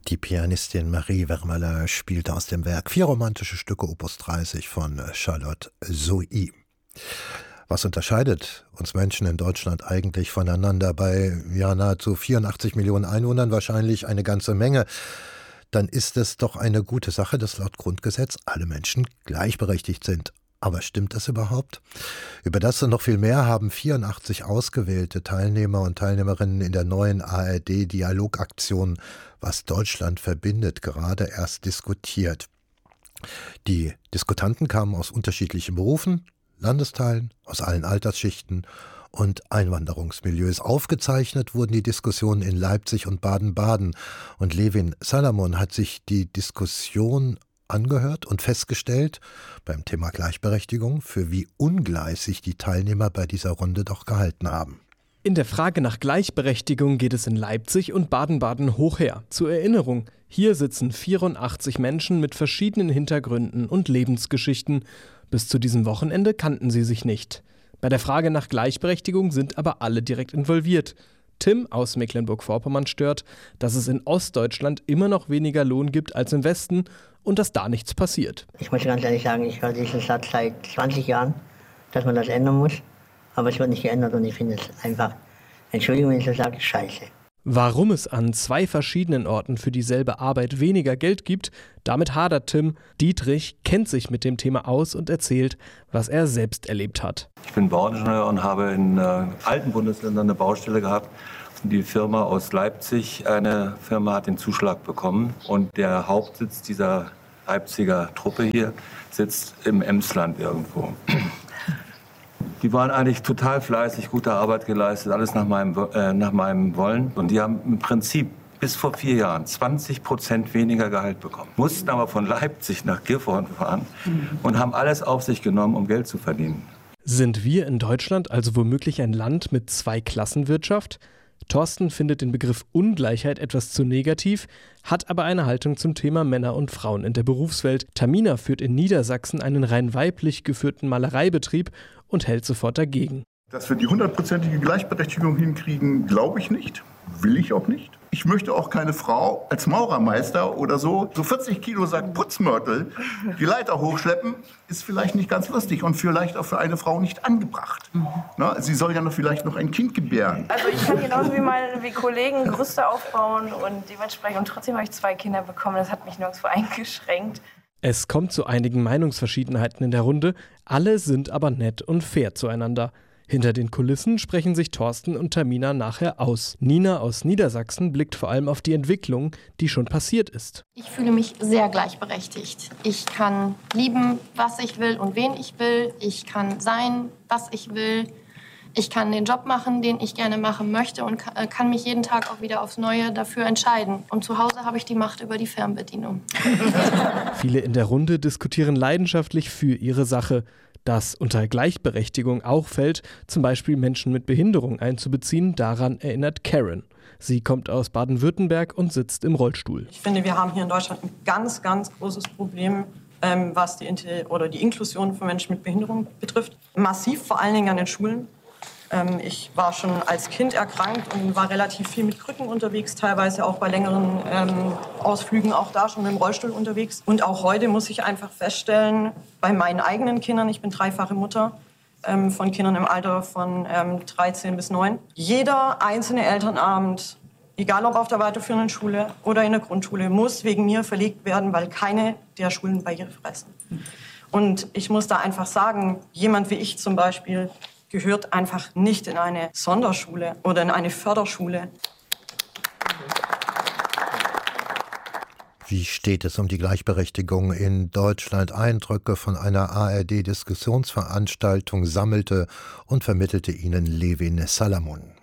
Die Pianistin Marie Vermeulen spielte aus dem Werk 4 romantische Stücke Opus 30 von Charlotte Sohi. Was unterscheidet uns Menschen in Deutschland eigentlich voneinander? Bei nahezu 84 Millionen Einwohnern wahrscheinlich eine ganze Menge. Dann ist es doch eine gute Sache, dass laut Grundgesetz alle Menschen gleichberechtigt sind. Aber stimmt das überhaupt? Über das und noch viel mehr haben 84 ausgewählte Teilnehmer und Teilnehmerinnen in der neuen ARD-Dialogaktion Was Deutschland verbindet gerade erst diskutiert. Die Diskutanten kamen aus unterschiedlichen Berufen, Landesteilen, aus allen Altersschichten und Einwanderungsmilieus. Aufgezeichnet wurden die Diskussionen in Leipzig und Baden-Baden. Und Levin Salamon hat sich die Diskussion angehört und festgestellt, beim Thema Gleichberechtigung, für wie ungleich sich die Teilnehmer bei dieser Runde doch gehalten haben. In der Frage nach Gleichberechtigung geht es in Leipzig und Baden-Baden hoch her. Zur Erinnerung, hier sitzen 84 Menschen mit verschiedenen Hintergründen und Lebensgeschichten. Bis zu diesem Wochenende kannten sie sich nicht. Bei der Frage nach Gleichberechtigung sind aber alle direkt involviert. Tim aus Mecklenburg-Vorpommern stört, dass es in Ostdeutschland immer noch weniger Lohn gibt als im Westen und dass da nichts passiert. Ich muss ganz ehrlich sagen, ich höre diesen Satz seit 20 Jahren, dass man das ändern muss. Aber es wird nicht geändert und ich finde es einfach, Entschuldigung, wenn ich so sage, scheiße. Warum es an 2 verschiedenen Orten für dieselbe Arbeit weniger Geld gibt, damit hadert Tim. Dietrich kennt sich mit dem Thema aus und erzählt, was er selbst erlebt hat. Ich bin Bauingenieur und habe in alten Bundesländern eine Baustelle gehabt. Und die Firma aus Leipzig, eine Firma hat den Zuschlag bekommen. Und der Hauptsitz dieser Leipziger Truppe hier sitzt im Emsland irgendwo. Die waren eigentlich total fleißig, gute Arbeit geleistet, alles nach meinem Wollen. Und die haben im Prinzip bis vor 4 Jahren 20% weniger Gehalt bekommen. Mussten aber von Leipzig nach Gifhorn fahren und haben alles auf sich genommen, um Geld zu verdienen. Sind wir in Deutschland also womöglich ein Land mit Zweiklassenwirtschaft? Thorsten findet den Begriff Ungleichheit etwas zu negativ, hat aber eine Haltung zum Thema Männer und Frauen in der Berufswelt. Tamina führt in Niedersachsen einen rein weiblich geführten Malereibetrieb und hält sofort dagegen. Dass wir die 100%ige Gleichberechtigung hinkriegen, glaube ich nicht. Will ich auch nicht. Ich möchte auch keine Frau als Maurermeister oder so 40 Kilo Sack Putzmörtel die Leiter hochschleppen, ist vielleicht nicht ganz lustig und vielleicht auch für eine Frau nicht angebracht. Na, sie soll ja vielleicht noch ein Kind gebären. Also ich kann genauso wie Kollegen Gerüste aufbauen und dementsprechend, und trotzdem habe ich 2 Kinder bekommen. Das hat mich nirgendwo eingeschränkt. Es kommt zu einigen Meinungsverschiedenheiten in der Runde, alle sind aber nett und fair zueinander. Hinter den Kulissen sprechen sich Thorsten und Tamina nachher aus. Nina aus Niedersachsen blickt vor allem auf die Entwicklung, die schon passiert ist. Ich fühle mich sehr gleichberechtigt. Ich kann lieben, was ich will und wen ich will. Ich kann sein, was ich will. Ich kann den Job machen, den ich gerne machen möchte und kann mich jeden Tag auch wieder aufs Neue dafür entscheiden. Und zu Hause habe ich die Macht über die Fernbedienung. Viele in der Runde diskutieren leidenschaftlich für ihre Sache. Dass unter Gleichberechtigung auch fällt, zum Beispiel Menschen mit Behinderung einzubeziehen, daran erinnert Karen. Sie kommt aus Baden-Württemberg und sitzt im Rollstuhl. Ich finde, wir haben hier in Deutschland ein ganz, ganz großes Problem, was die Inklusion von Menschen mit Behinderung betrifft. Massiv, vor allen Dingen an den Schulen. Ich war schon als Kind erkrankt und war relativ viel mit Krücken unterwegs, teilweise auch bei längeren Ausflügen, auch da schon mit dem Rollstuhl unterwegs. Und auch heute muss ich einfach feststellen, bei meinen eigenen Kindern, ich bin 3-fache Mutter von Kindern im Alter von 13 bis 9, jeder einzelne Elternabend, egal ob auf der weiterführenden Schule oder in der Grundschule, muss wegen mir verlegt werden, weil keine der Schulen barrierefrei sind. Und ich muss da einfach sagen, jemand wie ich zum Beispiel gehört einfach nicht in eine Sonderschule oder in eine Förderschule. Wie steht es um die Gleichberechtigung in Deutschland? Eindrücke von einer ARD-Diskussionsveranstaltung sammelte und vermittelte Ihnen Levin Salamon.